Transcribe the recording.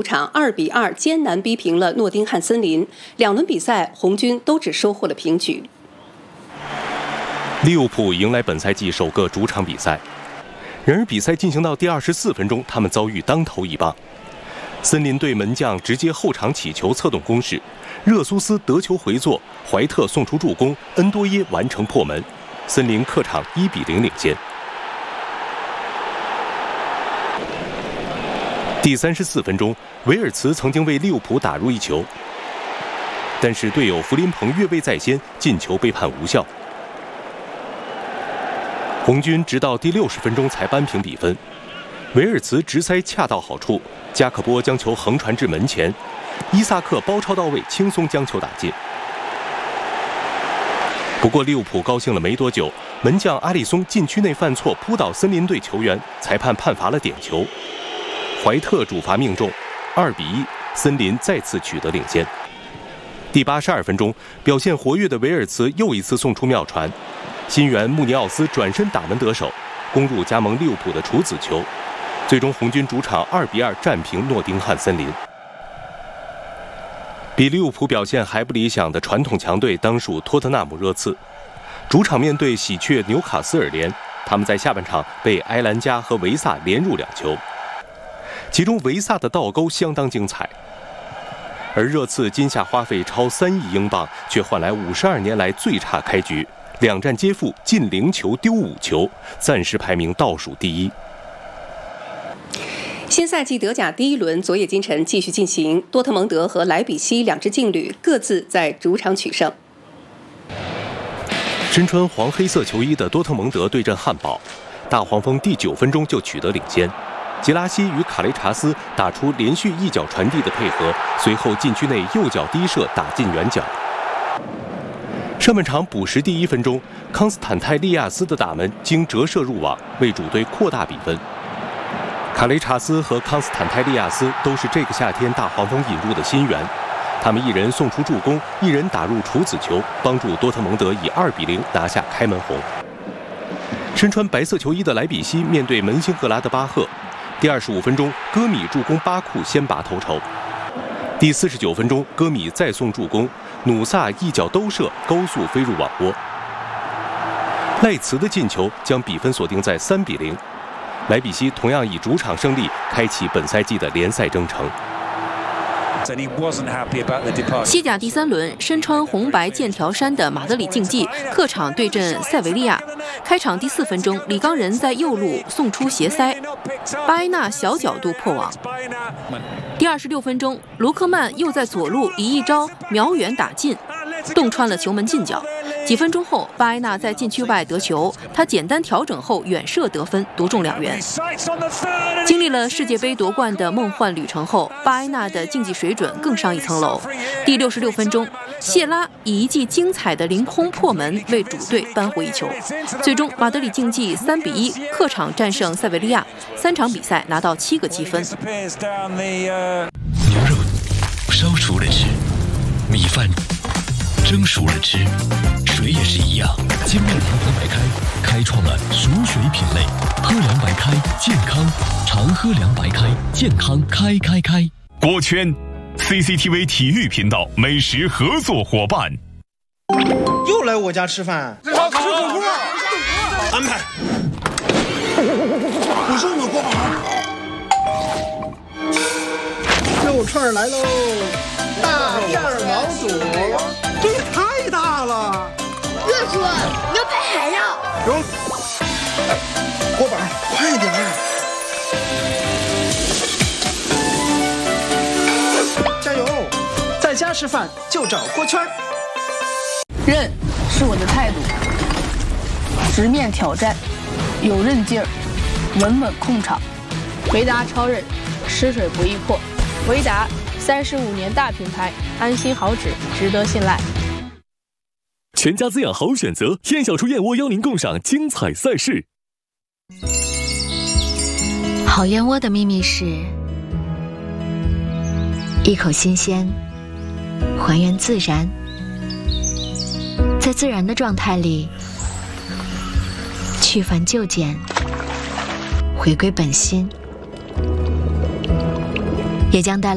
场2比2艰难逼平了诺丁汉森林。2轮比赛，红军都只收获了平局。 利物浦迎来本赛季首个主场比赛，然而比赛进行到第24分钟，他们遭遇当头一棒。森林队门将直接后场起球策动攻势，热苏斯得球回做，怀特送出助攻，恩多耶完成破门，森林客场1比0领先。第34分钟，维尔茨曾经为利物浦打入1球，但是队友弗林彭越位在先，进球被判无效。红军直到第60分钟才扳平比分，维尔茨直塞恰到好处，加克波将球横传至门前，伊萨克包抄到位，轻松将球打进。不过利物浦高兴了没多久，门将阿里松禁区内犯错扑倒森林队球员，裁判判罚了点球。怀特主罚命中，2比1，森林再次取得领先。第82分钟，表现活跃的维尔茨又一次送出妙传，新援穆尼奥斯转身打门得手，攻入加盟利物浦的处子球。最终红军主场2比2战平诺丁汉森林。比利物浦表现还不理想的传统强队当属托特纳姆热刺，主场面对喜鹊纽卡斯尔联，他们在下半场被埃兰加和维萨连入2球，其中维萨的倒钩相当精彩。而热刺今夏花费超3亿英镑，却换来52年来最差开局，2战皆负，进0球丢5球，暂时排名倒数第1。 新赛季德甲第1轮昨夜今晨继续进行，多特蒙德和莱比锡2支劲旅各自在主场取胜。 身穿黄黑色球衣的多特蒙德对阵汉堡，大黄蜂第9分钟就取得领先，吉拉西与卡雷查斯打出连续一脚传递的配合，随后禁区内右脚低射打进远角。上半场补时第1分钟，康斯坦泰利亚斯的打门经折射入网，为主队扩大比分。卡雷查斯和康斯坦泰利亚斯都是这个夏天大黄蜂引入的新援，他们一人送出助攻，一人打入处子球，帮助多特蒙德以2比0拿下开门红。身穿白色球衣的莱比锡面对门兴格拉德巴赫，第25分钟，戈米助攻巴库先拔头筹。第49分钟，戈米再送助攻，努萨一脚兜射高速飞入网窝。赖茨的进球将比分锁定在3比0。莱比锡同样以主场胜利开启本赛季的联赛征程。 西甲第3轮，身穿红白剑条衫的马德里竞技客场对阵塞维利亚。开场第4分钟，里冈人在右路送出斜塞，巴埃纳小角度破网。第26分钟，卢克曼又在左路以一招瞄远打进，洞穿了球门近角。几分钟后，巴埃纳在禁区外得球，他简单调整后远射得分，独中2元。经历了世界杯夺冠的梦幻旅程后，巴埃纳的竞技水准更上一层楼。第66分钟，谢拉以一记精彩的凌空破门为主队扳回1球。最终，马德里竞技3比1客场战胜塞维利亚，3场比赛拿到7个积分。 牛肉烧熟了吃，米饭蒸熟了吃，水也是一样。精酿长河白开开创了熟水品类，喝凉白开健康，常喝凉白开健康开。 锅圈 CCTV 体育频道美食合作伙伴。 又来我家吃饭，吃火锅，安排。我说我锅巴，肉串来喽，大片毛肚。这也太大了！ 热叔，牛排海料。 中，锅板，快点！加油！在家吃饭就找锅圈。 韧是我的态度，直面挑战，有韧劲儿，稳稳控场。维达超韧，吃水不易破。维达35年大品牌，安心好纸，值得信赖。 全家滋养好选择，燕小厨燕窝邀您共赏精彩赛事。 好燕窝的秘密是一口新鲜，还原自然，在自然的状态里去繁就简，回归本心，也将带来